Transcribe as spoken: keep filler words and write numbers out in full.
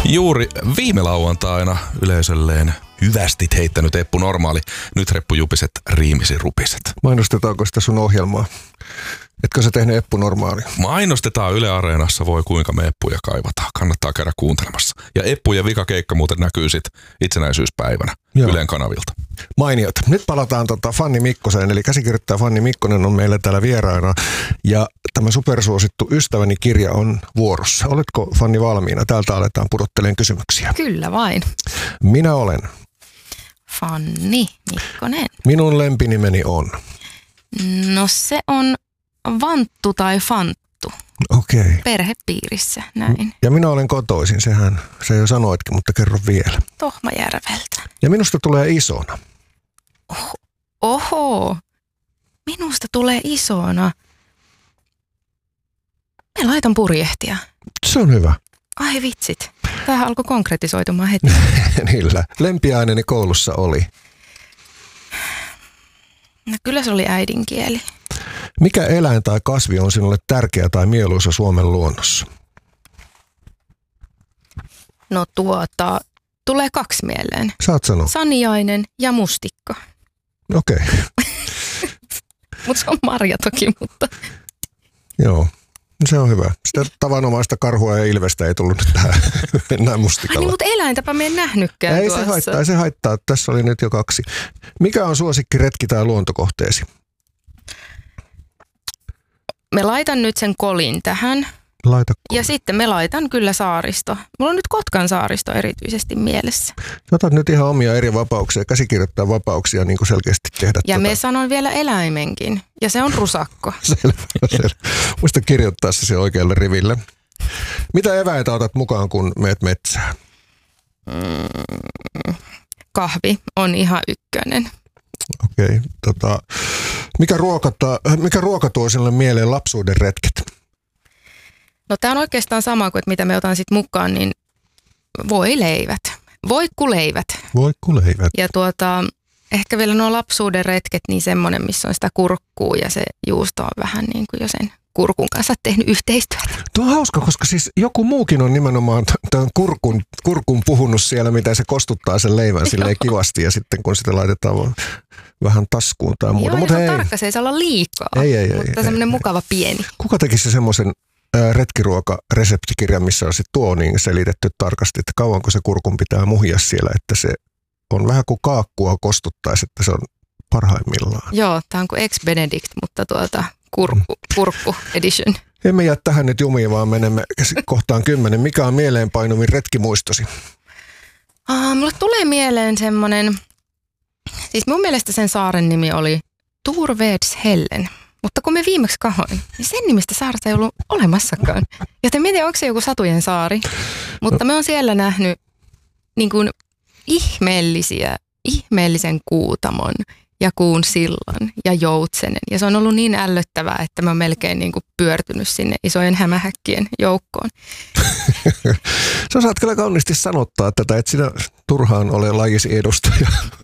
Juuri viime lauantaina yleisölleen hyvästit heittänyt Eppu Normaali. Nyt reppujupiset riimisi rupiset. Mainostetaanko sitä sun ohjelmaa? Etkö sä tehnyt Eppu Normaali? Mainostetaan Yle Areenassa, voi kuinka me Eppuja kaivataan. Kannattaa käydä kuuntelemassa. Ja Eppujen vikakeikka muuten näkyy sit itsenäisyyspäivänä Joo. Ylen kanavilta. Mainiot. Nyt palataan tota Fanni Mikkoseen, eli käsikirjoittaja Fanni Mikkonen on meillä täällä vieraana. Ja tämä supersuosittu Ystäväni kirja on vuorossa. Oletko, Fanni, valmiina? Täältä aletaan pudottelemaan kysymyksiä. Kyllä vain. Minä olen Fanni Mikkonen. Minun lempinimeni on? No se on Vanttu tai Fanttu. Okei. Okay. Perhepiirissä, näin. Ja minä olen kotoisin, sehän se jo sanoitkin, mutta kerro vielä. Tohmajärveltä. Ja minusta tulee isona. Oho, oho. Minusta tulee isona. Me laitan purjehtia. Se on hyvä. Ai vitsit. Tämähän alkoi konkretisoitumaan heti. Niillä. Lempiaineeni koulussa oli? No kyllä se oli äidinkieli. Mikä eläin tai kasvi on sinulle tärkeä tai mieluisa Suomen luonnossa? No tuota, tulee kaksi mieleen. Saat sanoa. Saniainen ja mustikka. Okei. Okay. Mutta se on marja toki, mutta... Joo, se on hyvä. Sitä tavanomaista karhua ja ilvestä ei tullut nyt tähän. Mennään mustikalla. Ai niin, mutta eläintäpä me en nähnytkään Ei tuossa. se haittaa, ei se haittaa. Tässä oli nyt jo kaksi. Mikä on suosikki retki tai luontokohteesi? Me laitan nyt sen kolin tähän. Laita kolin. Ja sitten me laitan kyllä saaristo. Mulla on nyt Kotkan saaristo erityisesti mielessä. Otat nyt ihan omia eri vapauksia, käsikirjoittaa vapauksia niin kuin selkeästi tehdä. Ja tota. me sanon vielä eläimenkin. Ja se on rusakko. Selvä, selvä. Muista kirjoittaa se, se oikealle riville. Mitä eväitä otat mukaan, kun meet metsään? Mm, kahvi on ihan ykkönen. Okei. Okay, tota, mikä, ruokata, mikä ruoka tuo sinulle mieleen lapsuuden retket? No tämä on oikeastaan sama kuin, että mitä me otan sitten mukaan, niin voileivät. Voikkuleivät. Voikkuleivät. Ja tuota, ehkä vielä nuo lapsuuden retket, niin semmoinen, missä on sitä kurkkuu ja se juusto on vähän niin kuin jo sen kurkun kanssa tehnyt yhteistyötä. Tuo on hauska, koska siis joku muukin on nimenomaan tämän kurkun, kurkun puhunut siellä, mitä se kostuttaa sen leivän silleen kivasti ja sitten kun sitä laitetaan vähän taskuun tai muuta. Joo, mutta se on ei. tarkka, se ei saa olla liikaa, ei, ei, mutta ei, semmoinen ei, mukava pieni. Kuka tekisi semmoisen retkiruokareseptikirjan, missä on sitten tuo niin selitetty tarkasti, että kauanko se kurkun pitää muhia siellä, että se on vähän kuin kaakkua kostuttaisi, että se on parhaimmillaan. Joo, tämä on kuin ex-Benedict, mutta tuota kurkku, kurkku edition. Emme jää tähän nyt jumiin, vaan menemme kohtaan kymmenen. Mikä on mieleenpainuvin retkimuistosi? Ah, mulle tulee mieleen semmoinen, siis mun mielestä sen saaren nimi oli Turvedshällen. Mutta kun me viimeksi kahoin, niin sen nimistä saarta ei ollut olemassakaan. Joten mietin, onko se joku Satujen saari. Mutta me on siellä nähnyt niin kuin ihmeellisiä, ihmeellisen kuutamon ja kuun sillan ja joutsenen. Ja se on ollut niin ällöttävää, että mä oon melkein niin kuin pyörtynyt sinne isojen hämähäkkien joukkoon. Sä saat kyllä kauniisti sanottaa tätä, että sinä turhaan ole lajisi edustaja.